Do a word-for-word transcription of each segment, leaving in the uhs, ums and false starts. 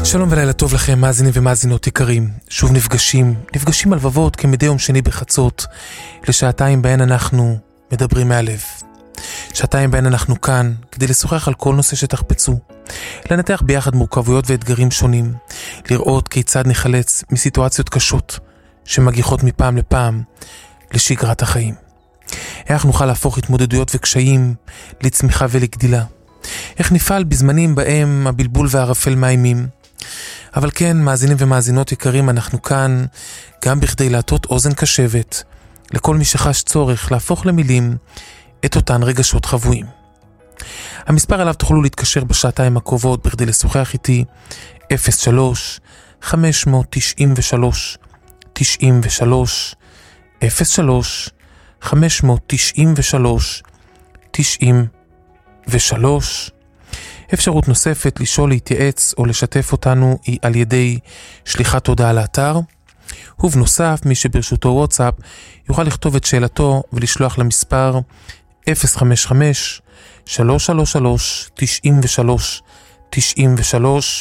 שלום ולילה טוב לכם, מאזינים ומאזינות יקרים. שוב נפגשים, נפגשים על לבבות כמדי יום שני בחצות, לשעתיים בהן אנחנו מדברים מהלב. שעתיים בהן אנחנו כאן כדי לשוחח על כל נושא שתחפצו, לנתח ביחד מורכבויות ואתגרים שונים, לראות כיצד נחלץ מסיטואציות קשות שמגיחות מפעם לפעם לשגרת החיים. איך נוכל להפוך התמודדויות וקשיים לצמיחה ולגדילה. איך נפעל בזמנים בהם הבלבול והרפל מאיימים. אבל כן, מאזינים ומאזינות יקרים, אנחנו כאן גם בכדי להטות אוזן קשבת לכל מי שחש צורך להפוך למילים את אותן רגשות חבויים. המספר עליו תוכלו להתקשר בשעתיים הקרובות בכדי לשוחח איתי אפס שלוש חמש תשע שלוש תשעים ושלוש אפס שלוש חמש תשע שלוש תשעים ושלוש. אפשרות נוספת לשאול, להתייעץ או לשתף אותנו היא על ידי שליחת הודעה לאתר, ובנוסף מי שברשותו וואטסאפ יוכל לכתוב את שאלתו ולשלוח למספר אפס חמש חמש שלוש שלוש שלוש תשעים ושלוש תשעים ושלוש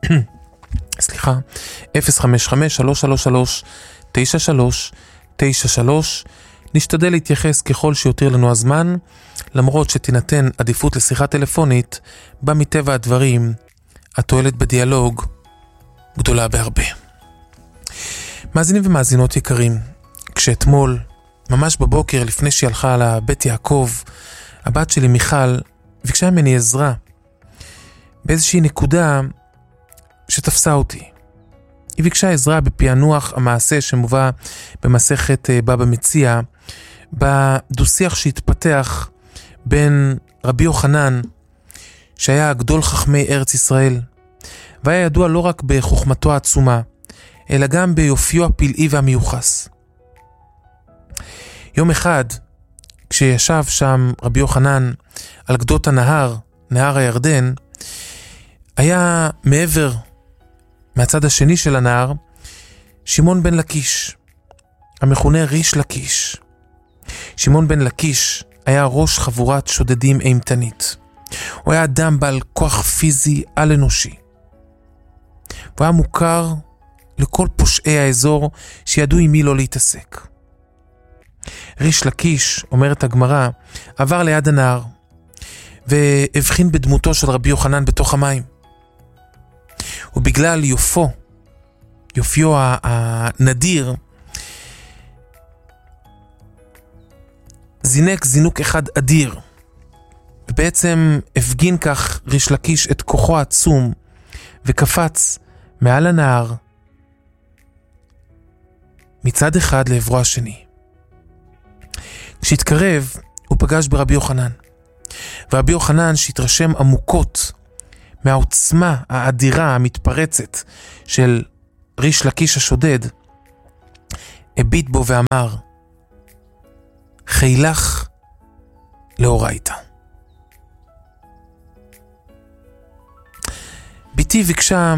סליחה אפס חמש חמש שלוש שלוש שלוש תשע שלוש תשע שלוש. נשתדל להתייחס ככל שיותר לנו הזמן, למרות שתינתן עדיפות לשיחה טלפונית, בה מטבע הדברים התועלת בדיאלוג גדולה בהרבה. מאזינים ומאזינות יקרים, כשאתמול, ממש בבוקר לפני שהיא הלכה לבית יעקב, הבת שלי מיכל ביקשה ממני עזרה באיזושהי נקודה שתפסה אותי. היא ביקשה עזרה בפענוח המעשה שמובא במסכת בבא מציעא, בדו-שיח שהתפתח בין רבי יוחנן, שהיה גדול חכמי ארץ ישראל, והיה ידוע לא רק בחוכמתו העצומה, אלא גם ביופיו הפלאי והמיוחס. יום אחד, כשישב שם רבי יוחנן על גדות הנהר, נהר הירדן, היה מעבר, מהצד השני של הנהר, שמעון בן לקיש, המכונה ריש לקיש. שמעון בן לקיש היה ראש חבורת שודדים אימתנית. הוא היה אדם בעל כוח פיזי על אנושי. הוא היה מוכר לכל פושעי האזור שידעו עם מי לא להתעסק. ריש לקיש, אומרת הגמרא, עבר ליד הנהר והבחין בדמותו של רבי יוחנן בתוך המים. ובגלל יופו, יופיו הנדיר, זינק זינוק אחד אדיר, ובעצם הפגין כך ריש לקיש את כוחו העצום, וקפץ מעל הנהר, מצד אחד לעברו השני. כשהתקרב, הוא פגש ברבי יוחנן, ורבי יוחנן שהתרשם עמוקות מהעוצמה האדירה המתפרצת של ריש לקיש השודד, הביט בו ואמר, חילך לאורייתא. ביתי ביקשה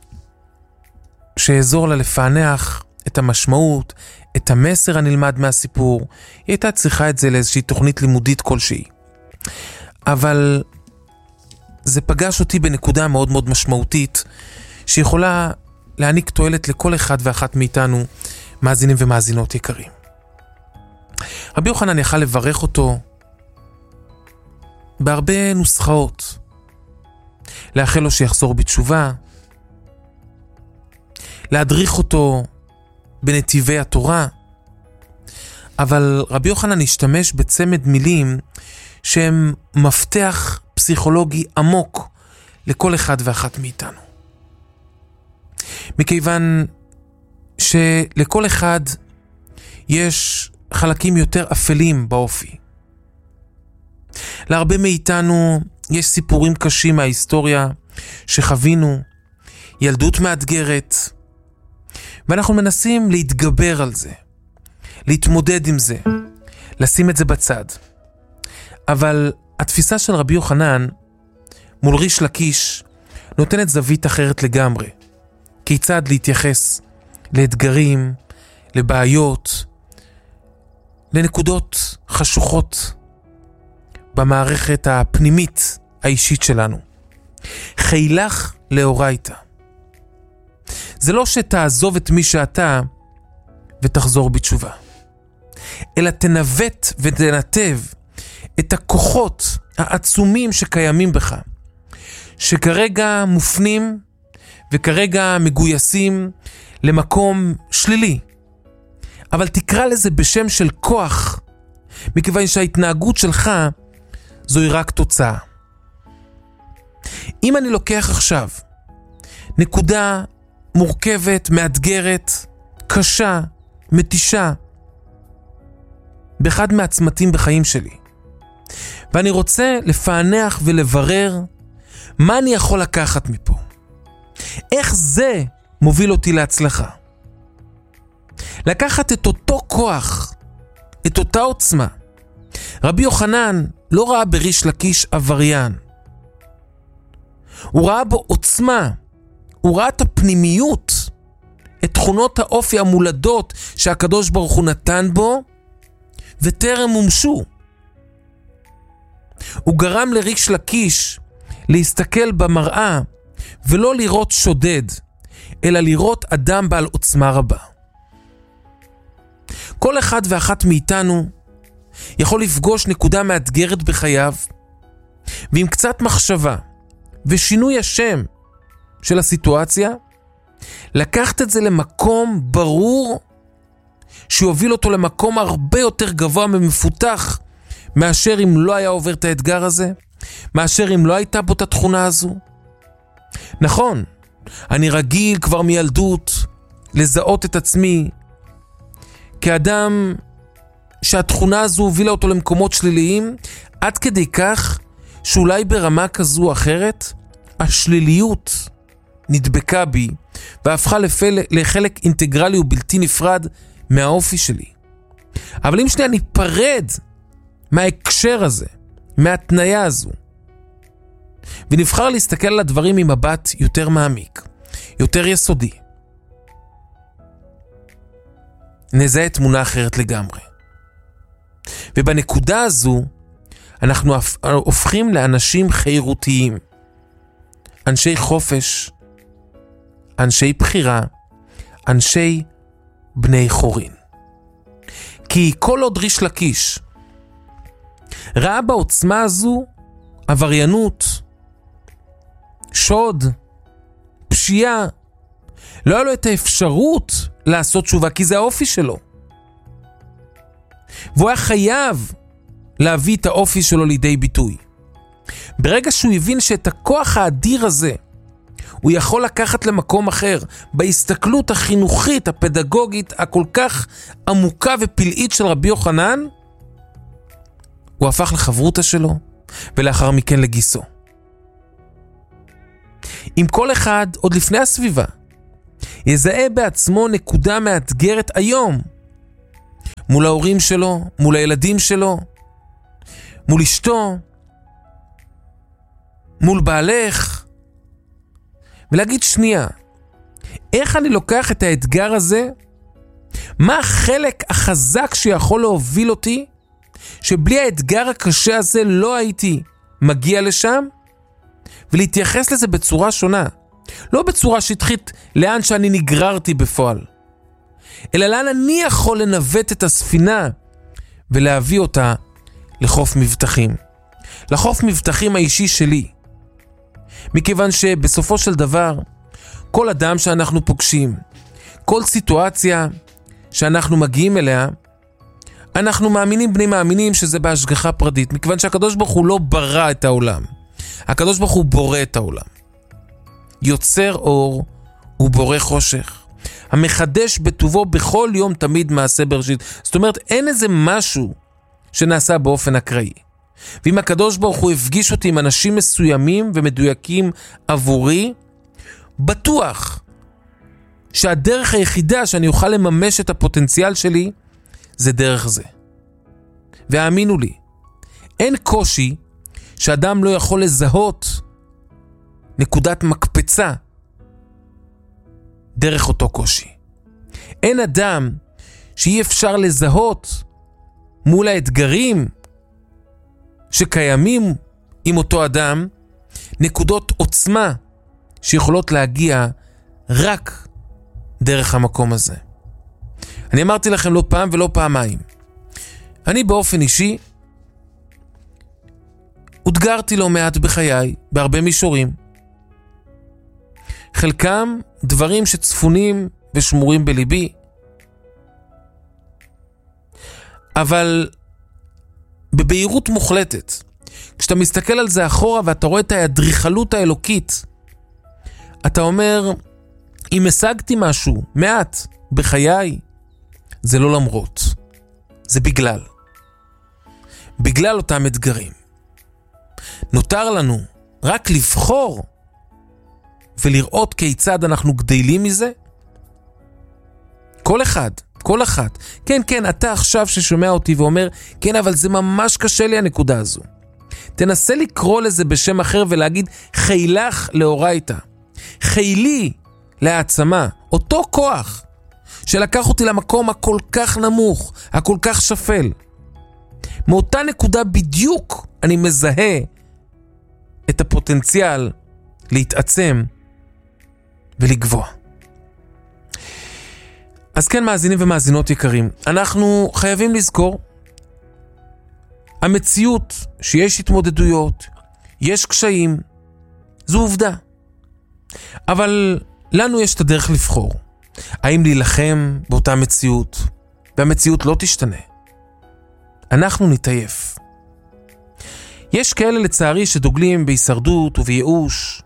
שאעזור לה לפענח את המשמעות, את המסר הנלמד מהסיפור. היא הייתה צריכה את זה לאיזושהי תוכנית לימודית כלשהי. אבל זה פגש אותי בנקודה מאוד מאוד משמעותית, שיכולה להעניק תועלת לכל אחד ואחת מאיתנו, מאזינים ומאזינות יקרים. רבי יוחנן יכל לברך אותו בהרבה נוסחאות, לאחל לו שיחזור בתשובה, להדריך אותו בנתיבי התורה, אבל רבי יוחנן השתמש בצמד מילים שהם מפתח פסיכולוגי עמוק לכל אחד ואחת מאיתנו. מכיוון שלכל אחד יש חלקים יותר אפלים באופי. להרבה מאיתנו יש סיפורים קשים מההיסטוריה שחווינו, ילדות מאתגרת, ואנחנו מנסים להתגבר על זה, להתמודד עם זה, לשים את זה בצד. אבל התפיסה של רבי יוחנן מול ריש לקיש נותנת זווית אחרת לגמרי. כיצד להתייחס לאתגרים, לבעיות, לנקודות חשוכות במערכת הפנימית האישית שלנו. חילך לאורייתא. זה לא שתעזוב את מי שאתה ותחזור בתשובה, אלא תנווט ותנתב את הכוחות העצומים שקיימים בך, שכרגע מופנים וכרגע מגויסים למקום שלילי, אבל תקרא לזה בשם של כוח, מכיוון שההתנהגות שלך זוהי רק תוצאה. אם אני לוקח עכשיו נקודה מורכבת, מאתגרת, קשה, מתישה, באחד מהצמתים בחיים שלי, ואני רוצה לפענח ולברר מה אני יכול לקחת מפה, איך זה מוביל אותי להצלחה, לקחת את אותו כוח, את אותה עוצמה. רבי יוחנן לא ראה בריש לקיש עבריין, הוא ראה בו עוצמה, הוא ראה את הפנימיות, את תכונות האופי המולדות שהקדוש ברוך הוא נתן בו וטרם מומשו. הוא גרם לריש לקיש להסתכל במראה ולא לראות שודד, אלא לראות אדם בעל עוצמה רבה. כל אחד ואחת מאיתנו יכול לפגוש נקודה מאתגרת בחייו, ועם קצת מחשבה ושינוי השם של הסיטואציה, לקחת את זה למקום ברור שיוביל אותו למקום הרבה יותר גבוה ומפותח מאשר אם לא היה עובר את האתגר הזה, מאשר אם לא הייתה בו את התכונה הזו. נכון, אני רגיל כבר מילדות לזהות את עצמי כאדם שהתכונה הזו הובילה אותו למקומות שליליים, עד כדי כך שאולי ברמה כזו או אחרת השליליות נדבקה בי והפכה לפל... לחלק אינטגרלי ובלתי נפרד מהאופי שלי. אבל אם שנייה ניפרד מההקשר הזה, מהתניה הזו, ונבחר להסתכל על הדברים ממבט יותר מעמיק, יותר יסודי, נזהה תמונה אחרת לגמרי. ובנקודה הזו אנחנו הופכים לאנשים חירותיים, אנשי חופש, אנשי בחירה, אנשי בני חורין. כי כל עוד ריש לקיש ראה בעוצמה הזו עבריינות, שוד, פשיעה, לא היה לו את האפשרות לעשות תשובה, כי זה האופי שלו. והוא היה חייב להביא את האופי שלו לידי ביטוי. ברגע שהוא הבין שאת הכוח האדיר הזה הוא יכול לקחת למקום אחר, בהסתכלות החינוכית, הפדגוגית, הכל כך עמוקה ופלאית של רבי יוחנן, הוא הפך לחברותה שלו, ולאחר מכן לגיסו. אם כל אחד, עוד לפני הסביבה, יזהה בעצמו נקודה מאתגרת היום, מול ההורים שלו, מול הילדים שלו, מול אשתו, מול בעלך, ולהגיד שנייה, איך אני לוקח את האתגר הזה? מה החלק החזק שיכול להוביל אותי, שבלי האתגר הקשה הזה לא הייתי מגיע לשם, ולהתייחס לזה בצורה שונה. לא בצורה שטחית לאן שאני נגררתי בפועל, אלא לאן אני יכול לנווט את הספינה ולהביא אותה לחוף מבטחים. לחוף מבטחים האישי שלי. מכיוון שבסופו של דבר, כל אדם שאנחנו פוגשים, כל סיטואציה שאנחנו מגיעים אליה, אנחנו מאמינים בני מאמינים שזה בהשגחה פרטית, מכיוון שהקדוש ברוך הוא לא ברא את העולם. הקדוש ברוך הוא בורא את העולם. יוצר אור ובורא חושך. המחדש בטובו בכל יום תמיד מעשה בראשית. זאת אומרת, אין איזה משהו שנעשה באופן אקראי. ואם הקדוש ברוך הוא הפגיש אותי עם אנשים מסוימים ומדויקים עבורי, בטוח שהדרך היחידה שאני אוכל לממש את הפוטנציאל שלי, זה דרך זה. והאמינו לי, אין קושי שאדם לא יכול לזהות נקודת מקפצה דרך אותו קושי. אין אדם שאי אפשר לזהות מול האתגרים שקיימים עם אותו אדם, נקודות עוצמה שיכולות להגיע רק דרך המקום הזה. אני אמרתי לכם לא פעם ולא פעמיים. אני באופן אישי הודגרתי לא מעט בחיי, בהרבה מישורים. חלקם דברים שצפונים ושמורים בליבי. אבל בבהירות מוחלטת, כשאתה מסתכל על זה אחורה ואתה רואה את האדריכלות האלוקית, אתה אומר, אם השגתי משהו מעט בחיי, זה לא למרות, זה בגלל. בגלל אותם אתגרים. נותר לנו רק לבחור ולראות כיצד אנחנו גדלים מזה. כל אחד, כל אחת. כן, כן, אתה עכשיו ששומע אותי ואומר, כן, אבל זה ממש קשה לי הנקודה הזו. תנסה לקרוא לזה בשם אחר ולהגיד, חילך לאורייתא. חילי להעצמה. אותו כוח שלקח אותי למקום הכל כך נמוך, הכל כך שפל. מאותה נקודה בדיוק אני מזהה את הפוטנציאל להתעצם ולגבוה. אז כן, מאזינים ומאזינות יקרים, אנחנו חייבים לזכור, המציאות שיש התמודדויות, יש קשיים, זו עובדה. אבל לנו יש את הדרך לבחור. האם להילחם באותה מציאות, והמציאות לא תשתנה. אנחנו נתעייף. יש כאלה לצערי שדוגלים בהישרדות ובייאוש.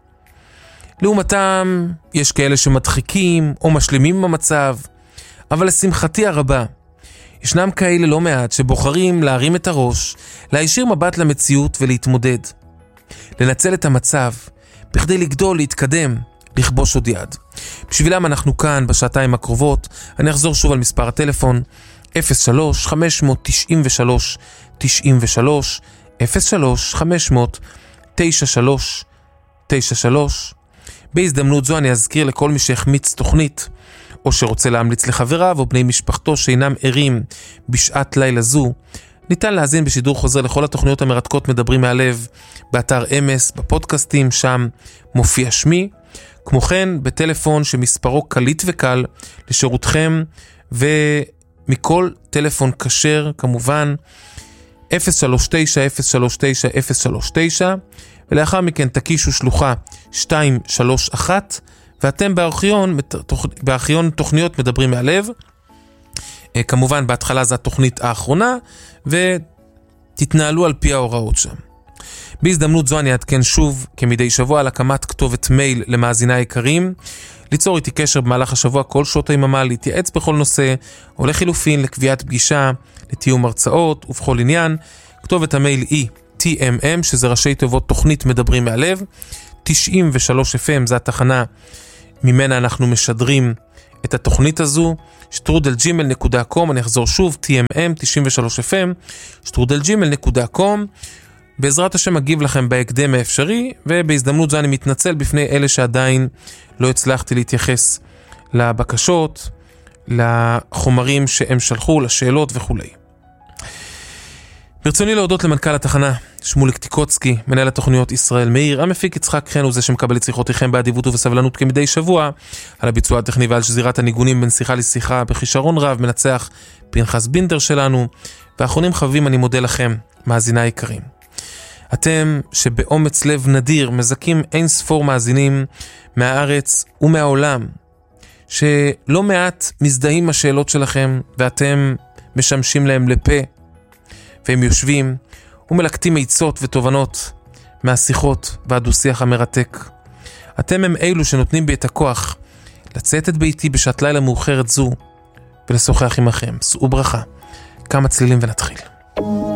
לעומתם, יש כאלה שמדחיקים או משלימים עם המצב, אבל לשמחתי הרבה, ישנם כאלה לא מעט שבוחרים להרים את הראש, להישיר מבט למציאות ולהתמודד. לנצל את המצב, בכדי לגדול, להתקדם, לכבוש עוד יד. בשבילם אנחנו כאן בשעתיים הקרובות. אני אחזור שוב על מספר הטלפון, אפס שלוש חמש תשע שלוש תשע שלוש, אפס שלוש חמש תשע שלוש תשע שלוש. בהזדמנות זו אני אזכיר לכל מי שהחמיץ תוכנית, או שרוצה להמליץ לחבריו או בני משפחתו שאינם ערים בשעת לילה זו, ניתן להאזין בשידור חוזר לכל התוכניות המרתקות מדברים מהלב, באתר אמס, בפודקאסטים, שם מופיע שמי, כמו כן בטלפון שמספרו קליט וקל לשירותכם, ומכל טלפון כשר כמובן, אפס שלוש תשע אפס שלוש תשע אפס שלוש תשע, ולאחר מכן תקישו שלוחה שתיים שלוש אחת, ואתם בארכיון, בארכיון תוכניות מדברים מהלב. כמובן בהתחלה זו התוכנית האחרונה, ותתנהלו על פי ההוראות שם. בהזדמנות זו אני אעדכן שוב כמדי שבוע על הקמת כתובת מייל למאזיני היקרים, ליצור איתי קשר במהלך השבוע כל שעות היממה, להתייעץ בכל נושא, או לחילופין לקביעת פגישה, לתיאום הרצאות ובכל עניין. כתובת המייל היא טי אם אם, שזה ראשי תיבות תוכנית מדברים מהלב, תשעים ושלוש אף אם, זה התחנה ממנה אנחנו משדרים את התוכנית הזו, שטרודל ג'ימל נקודה קום, אני אחזור שוב, טי אם אם, תשעים ושלוש אף אם, שטרודל ג'ימל נקודה קום, בעזרת השם אגיב לכם בהקדם האפשרי, ובהזדמנות זו אני מתנצל בפני אלה שעדיין לא הצלחתי להתייחס לבקשות, לחומרים שהם שלחו, לשאלות וכו'. ברצוני להודות למנכ"ל התחנה, שמוליק טיקוצקי, מנהל התוכניות ישראל מאיר, המפיק יצחק חן הוא זה שמקבל את שיחותיכם באדיבות ובסבלנות כמדי שבוע, על הביצוע הטכני ועל שזירת הניגונים בין שיחה לשיחה, בכישרון רב מנצח פנחס בינדר שלנו, ואחרונים חביבים אני מודה לכם, מאזיני יקרים. אתם שבאומץ לב נדיר מזכים אין ספור מאזינים מהארץ ומהעולם, שלא מעט מזדהים השאלות שלכם, ואתם משמשים להם לפה, והם יושבים ומלקטים עצות ותובנות מהשיחות והדו-שיח המרתק. אתם הם אלו שנותנים בי את הכוח לצאת את ביתי בשעת לילה מאוחרת זו ולשוחח עמכם. שאו ברכה. כמה צלילים ונתחיל.